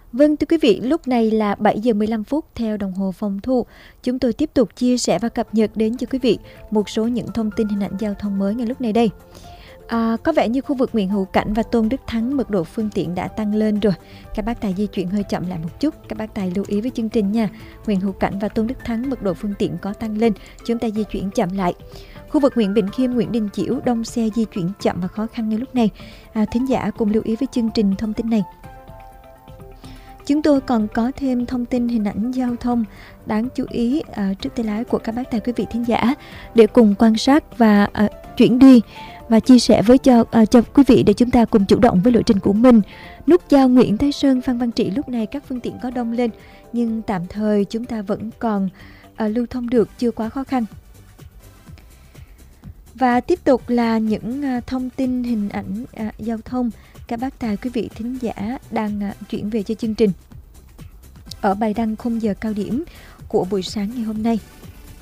Vâng, thưa quý vị, lúc này là 7 giờ 15 phút theo đồng hồ phòng thu. Chúng tôi tiếp tục chia sẻ và cập nhật đến cho quý vị một số những thông tin hình ảnh giao thông mới ngay lúc này đây. Có vẻ như khu vực Nguyễn Hữu Cảnh và Tôn Đức Thắng mật độ phương tiện đã tăng lên rồi. Các bác tài di chuyển hơi chậm lại một chút. Các bác tài lưu ý với chương trình nha. Nguyễn Hữu Cảnh và Tôn Đức Thắng mật độ phương tiện có tăng lên. Chúng ta di chuyển chậm lại. Khu vực Nguyễn Bỉnh Khiêm, Nguyễn Đình Chiểu đông xe di chuyển chậm và khó khăn ngay lúc này. Thính giả cùng lưu ý với chương trình thông tin này. Chúng tôi còn có thêm thông tin hình ảnh giao thông đáng chú ý trước tay lái của các bác tài quý vị thính giả để cùng quan sát và chuyển đi và chia sẻ với cho quý vị để chúng ta cùng chủ động với lộ trình của mình. Nút giao Nguyễn Thái Sơn, Phan Văn Trị lúc này các phương tiện có đông lên nhưng tạm thời chúng ta vẫn còn lưu thông được, chưa quá khó khăn. Và tiếp tục là những thông tin hình ảnh giao thông các bác tài quý vị thính giả đang chuyển về cho chương trình ở bài đăng khung giờ cao điểm của buổi sáng ngày hôm nay.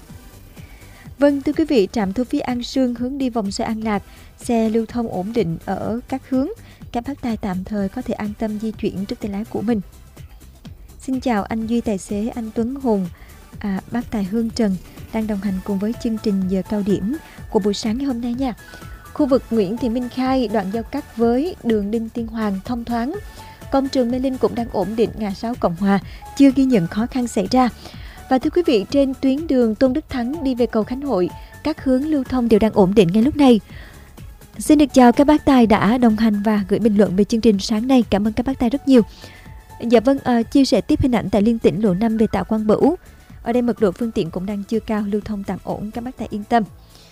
Vâng, thưa quý vị, trạm thu phí An Sương hướng đi vòng xoay An Lạc, xe lưu thông ổn định ở các hướng. Các bác tài tạm thời có thể an tâm di chuyển trước tay lái của mình. Xin chào anh Duy tài xế, anh Tuấn Hùng, bác tài Hương Trần đang đồng hành cùng với chương trình giờ cao điểm của buổi sáng ngày hôm nay nha. Khu vực Nguyễn Thị Minh Khai, đoạn giao cắt với đường Đinh Tiên Hoàng thông thoáng. Công trường Mê Linh cũng đang ổn định, ngã 6 Cộng Hòa chưa ghi nhận khó khăn xảy ra. Và thưa quý vị, trên tuyến đường Tôn Đức Thắng đi về cầu Khánh Hội, các hướng lưu thông đều đang ổn định ngay lúc này. Xin được chào các bác tài đã đồng hành và gửi bình luận về chương trình sáng nay. Cảm ơn các bác tài rất nhiều. Dạ vâng, chia sẻ tiếp hình ảnh tại Liên Tỉnh lộ 5 về Tạ Quang Bửu. Ở đây mật độ phương tiện cũng đang chưa cao, lưu thông tạm ổn, các bác tài yên tâm.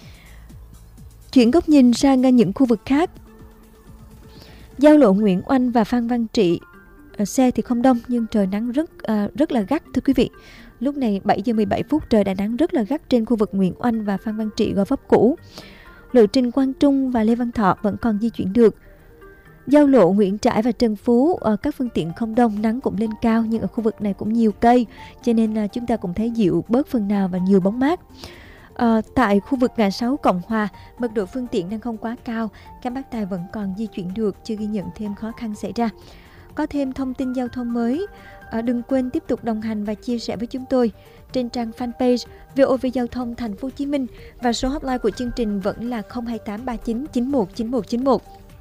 Chuyển góc nhìn sang những khu vực khác. Giao lộ Nguyễn Oanh và Phan Văn Trị, xe thì không đông nhưng trời nắng rất là gắt thưa quý vị. Lúc này 7 giờ 17 phút trời đã nắng rất là gắt trên khu vực Nguyễn Oanh và Phan Văn Trị, Gò Vấp cũ. Lộ trình Quang Trung và Lê Văn Thọ vẫn còn di chuyển được. Giao lộ Nguyễn Trãi và Trần Phú, các phương tiện không đông, nắng cũng lên cao nhưng ở khu vực này cũng nhiều cây cho nên chúng ta cũng thấy dịu bớt phần nào và nhiều bóng mát. Tại khu vực ngã 6 Cộng Hòa, mật độ phương tiện đang không quá cao, các bác tài vẫn còn di chuyển được, chưa ghi nhận thêm khó khăn xảy ra. Có thêm thông tin giao thông mới, đừng quên tiếp tục đồng hành và chia sẻ với chúng tôi trên trang fanpage VOV Giao thông Thành phố Hồ Chí Minh và số hotline của chương trình vẫn là 02839 919191.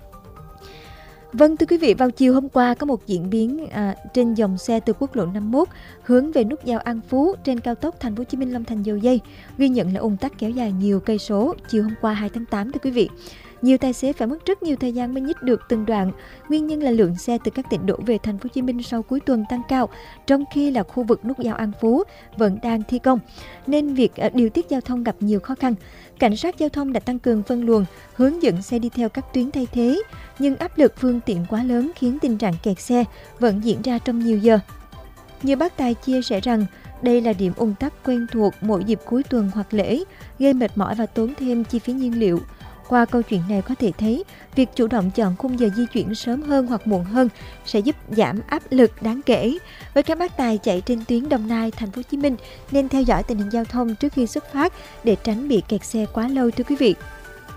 Vâng, thưa quý vị, vào chiều hôm qua có một diễn biến trên dòng xe từ quốc lộ 51 hướng về nút giao An Phú trên cao tốc Thành phố Hồ Chí Minh Long Thành Dầu Giây, ghi nhận là ùn tắc kéo dài nhiều cây số chiều hôm qua 2 tháng 8 thưa quý vị. Nhiều tài xế phải mất rất nhiều thời gian mới nhích được từng đoạn. Nguyên nhân là lượng xe từ các tỉnh đổ về Thành phố Hồ Chí Minh sau cuối tuần tăng cao, trong khi là khu vực nút giao An Phú vẫn đang thi công, nên việc điều tiết giao thông gặp nhiều khó khăn. Cảnh sát giao thông đã tăng cường phân luồng, hướng dẫn xe đi theo các tuyến thay thế, nhưng áp lực phương tiện quá lớn khiến tình trạng kẹt xe vẫn diễn ra trong nhiều giờ. Nhiều bác tài chia sẻ rằng đây là điểm ùn tắc quen thuộc mỗi dịp cuối tuần hoặc lễ, gây mệt mỏi và tốn thêm chi phí nhiên liệu. Qua câu chuyện này có thể thấy, việc chủ động chọn khung giờ di chuyển sớm hơn hoặc muộn hơn sẽ giúp giảm áp lực đáng kể. Với các bác tài chạy trên tuyến Đồng Nai, Thành phố Hồ Chí Minh nên theo dõi tình hình giao thông trước khi xuất phát để tránh bị kẹt xe quá lâu thưa quý vị.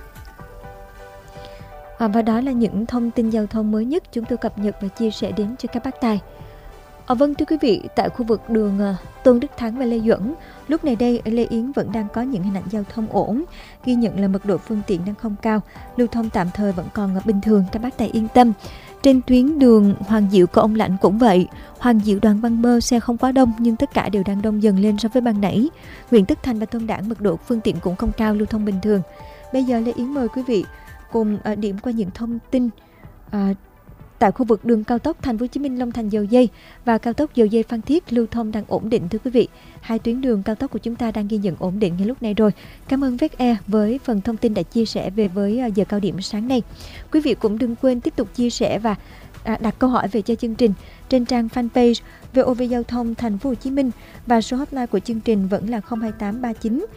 Và đó là những thông tin giao thông mới nhất chúng tôi cập nhật và chia sẻ đến cho các bác tài. Vâng thưa quý vị, tại khu vực đường Tôn Đức Thắng và Lê Duẩn, lúc này đây ở Lê Yến vẫn đang có những hình ảnh giao thông ổn, ghi nhận là mật độ phương tiện đang không cao, lưu thông tạm thời vẫn còn bình thường, các bác tài yên tâm. Trên tuyến đường Hoàng Diệu của ông Lãnh cũng vậy, Hoàng Diệu Đoàn Văn Bơ xe không quá đông nhưng tất cả đều đang đông dần lên so với ban nãy. Nguyễn Tất Thành và Tôn Đản mật độ phương tiện cũng không cao, lưu thông bình thường. Bây giờ Lê Yến mời quý vị cùng điểm qua những thông tin tại khu vực đường cao tốc Thành phố Hồ Chí Minh Long Thành Dầu Giây và cao tốc Dầu Giây Phan Thiết lưu thông đang ổn định thưa quý vị. Hai tuyến đường cao tốc của chúng ta đang ghi nhận ổn định ngay lúc này rồi. Cảm ơn Vec với phần thông tin đã chia sẻ về với giờ cao điểm sáng nay. Quý vị cũng đừng quên tiếp tục chia sẻ và đặt câu hỏi về cho chương trình trên trang fanpage VOV Giao thông Thành phố Hồ Chí Minh và số hotline của chương trình vẫn là 02839